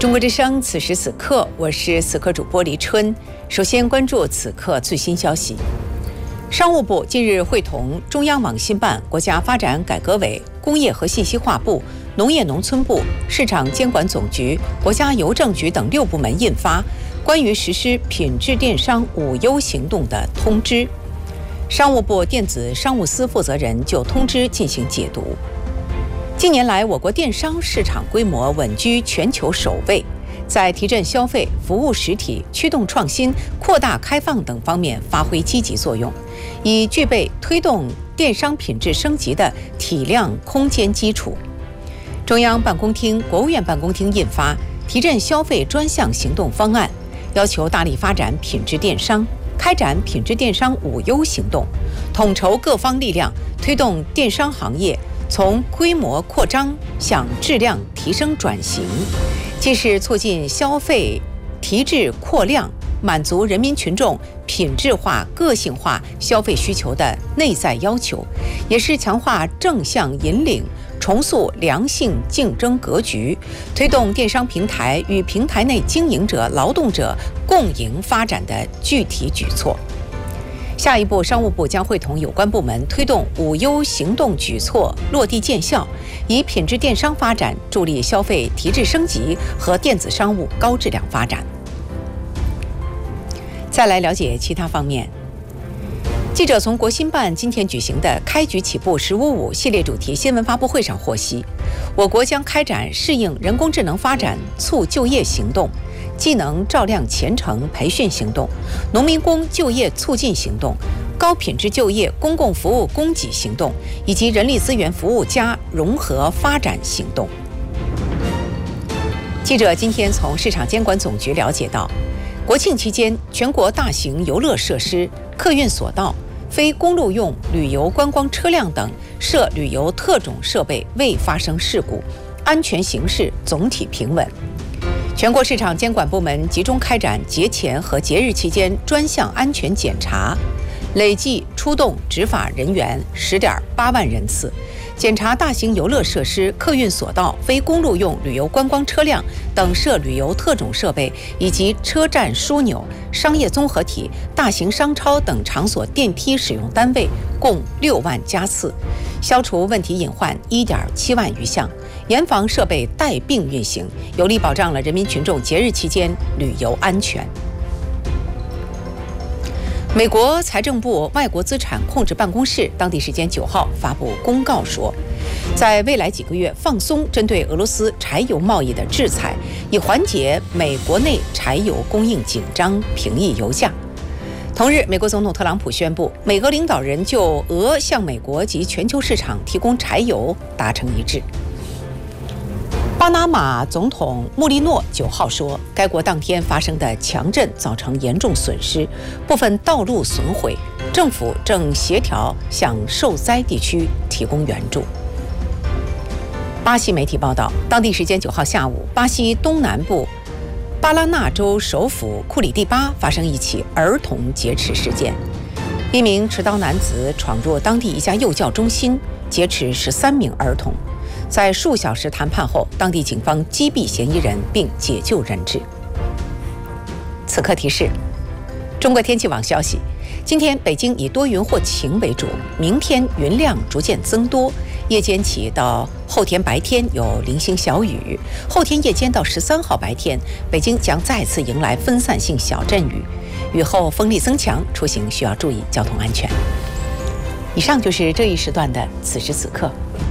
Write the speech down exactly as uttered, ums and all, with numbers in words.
中国之声，此时此刻，我是此刻主播黎春。首先关注此刻最新消息。商务部近日会同中央网信办、国家发展改革委、工业和信息化部、农业农村部、市场监管总局、国家邮政局等六部门印发关于实施品质电商五优行动的通知。商务部电子商务司负责人就通知进行解读。近年来，我国电商市场规模稳居全球首位，在提振消费、服务实体、驱动创新、扩大开放等方面发挥积极作用，已具备推动电商品质升级的体量空间基础。中央办公厅、国务院办公厅印发提振消费专项行动方案，要求大力发展品质电商，开展品质电商五优行动，统筹各方力量，推动电商行业从规模扩张向质量提升转型，既是促进消费提质扩量，满足人民群众品质化、个性化消费需求的内在要求，也是强化正向引领、重塑良性竞争格局，推动电商平台与平台内经营者、劳动者共赢发展的具体举措。下一步，商务部将会同有关部门推动五优行动举措落地见效，以品质电商发展助力消费提质升级和电子商务高质量发展。再来了解其他方面。记者从国新办今天举行的开局起步“十五五”系列主题新闻发布会上获悉，我国将开展适应人工智能发展促就业行动、技能照亮前程培训行动、农民工就业促进行动、高品质就业公共服务供给行动以及人力资源服务加融合发展行动。记者今天从市场监管总局了解到，国庆期间，全国大型游乐设施、客运索道、非公路用旅游观光车辆等涉旅游特种设备未发生事故，安全形势总体平稳。全国市场监管部门集中开展节前和节日期间专项安全检查，累计出动执法人员十点八万人次，检查大型游乐设施、客运索道、非公路用旅游观光车辆等涉旅游特种设备以及车站枢纽、商业综合体、大型商超等场所电梯使用单位共六万家次，消除问题隐患一点七万余项，严防设备带病运行，有力保障了人民群众节日期间旅游安全。美国财政部外国资产控制办公室当地时间九号发布公告说，在未来几个月放松针对俄罗斯柴油贸易的制裁，以缓解美国内柴油供应紧张，平抑油价。同日，美国总统特朗普宣布，美俄领导人就俄向美国及全球市场提供柴油达成一致。巴拿马总统穆利诺九号说，该国当天发生的强震造成严重损失，部分道路损毁，政府正协调向受灾地区提供援助。巴西媒体报道，当地时间九号下午，巴西东南部巴拉那州首府库里蒂巴发生一起儿童劫持事件，一名持刀男子闯入当地一家幼教中心，劫持十三名儿童。在数小时谈判后，当地警方击毙嫌疑人并解救人质。此刻提示：中国天气网消息，今天北京以多云或晴为主，明天云量逐渐增多，夜间起到后天白天有零星小雨，后天夜间到十三号白天，北京将再次迎来分散性小阵雨，雨后风力增强，出行需要注意交通安全。以上就是这一时段的此时此刻。